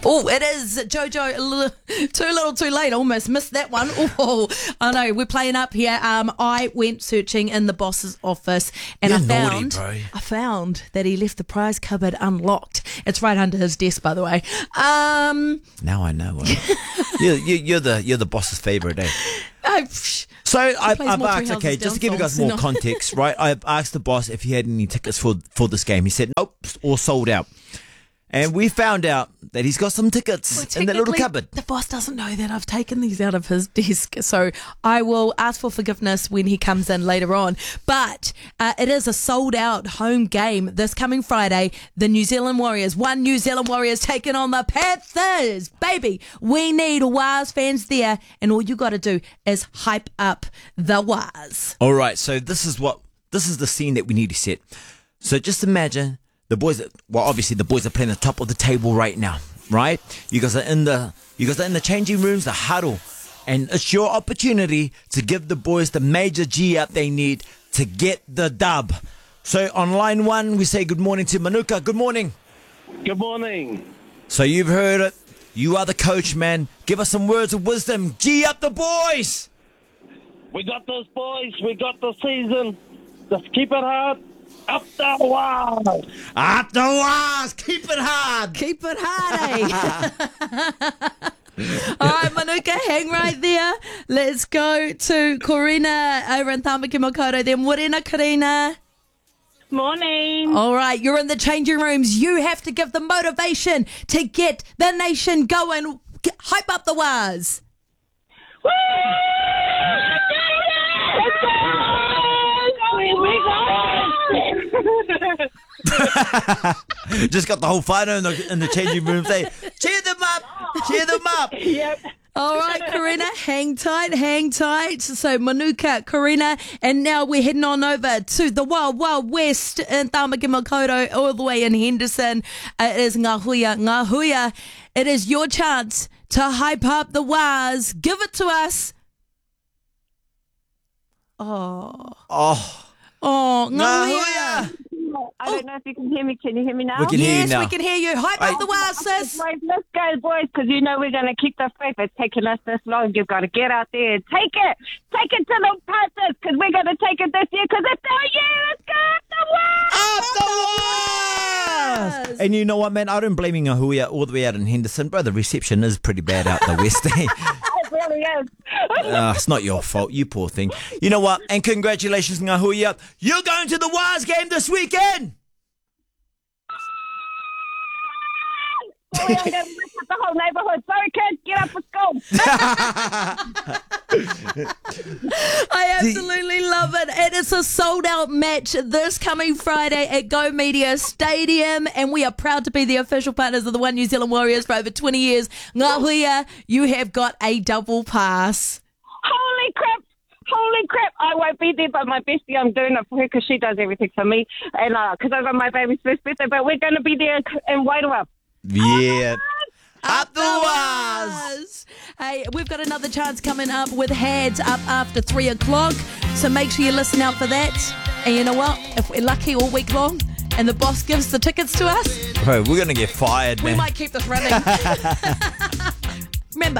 Oh, it is Jojo. Too little, too late. Almost missed that one. Oh, I know. We're playing up here. I went searching in the boss's office, and You're I found that he left the prize cupboard unlocked. It's right under his desk, by the way. Now I know. You're the boss's favourite, eh? So I've asked, okay, just to give you guys more context, right? I've asked the boss if he had any tickets for this game. He said nope, all sold out. And we found out that he's got some tickets in that little cupboard. The boss doesn't know that I've taken these out of his desk, so I will ask for forgiveness when he comes in later on. But it is a sold-out home game this coming Friday. The New Zealand Warriors, one New Zealand Warriors taking on the Panthers. Baby, we need Waz fans there, and all you got to do is hype up the Waz. All right, so this is the scene that we need to set. So just imagine. The boys, obviously the boys are playing the top of the table right now, right? You guys are in the changing rooms, the huddle, and it's your opportunity to give the boys the major G up they need to get the dub. So on line one, we say good morning to Manuka. Good morning. Good morning. So you've heard it. You are the coach, man. Give us some words of wisdom. G up the boys. We got this, boys. We got the season. Just keep it hard. Up the Waz! Up the Waz! Keep it hard! Keep it hard, eh? All right, Manuka, hang right there. Let's go to Corina over in Tamaki Makaurau. Then Morena, Karina. Morning. All right, you're in the changing rooms. You have to give the motivation to get the nation going. Hype up the Waz. Woo! Just got the whole final in the changing room saying, cheer them up, cheer them up. Yep. All right, Karina, hang tight, hang tight. So Manuka, Karina, and now we're heading on over to the Wild Wild West in Tamaki Makaurau, all the way in Henderson. It is Ngahuia. It is your chance to hype up the Waz. Give it to us. Oh, Ngahuia. I don't know if you can hear me. Can you hear me now? We can hear you now. Yes, we can hear you. Hype up the Waz, sis. Let's go, boys, because you know we're going to keep the faith. It's taking us this long. You've got to get out there and take it. Take it to the Panthers, because we're going to take it this year, because it's our year. Let's go up the Waz! Up the Waz! And you know what, man? I don't blame Ngahuia all the way out in Henderson, bro. The reception is pretty bad out the west. It really is. It's not your fault, you poor thing. You know what? And congratulations, Ngahuia. You're going to the Waz game this weekend. Boy, I'm going to mess up the whole neighbourhood. Sorry, kids, get up for school. I absolutely love it. It is a sold-out match this coming Friday at Go Media Stadium, and we are proud to be the official partners of the One New Zealand Warriors for over 20 years. Ngahuia, you have got a double pass. Holy crap. Holy crap, I won't be there, but my bestie, I'm doing it for her because she does everything for me, and because I got my baby's first birthday, but we're going to be there in Wairua. Yeah. Up the Waz! Hey, we've got another chance coming up with Hads up after 3 o'clock, so make sure you listen out for that. And you know what? If we're lucky all week long and the boss gives the tickets to us, Bro, we're going to get fired, man. we might keep this running.